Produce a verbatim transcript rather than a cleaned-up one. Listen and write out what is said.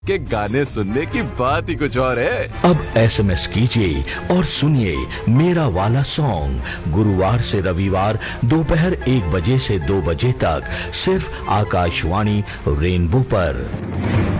के गाने सुनने की बात ही कुछ और है। अब एसएमएस कीजिए और सुनिए मेरा वाला सॉन्ग गुरुवार से रविवार दोपहर एक बजे से दो बजे तक सिर्फ आकाशवाणी रेनबो पर।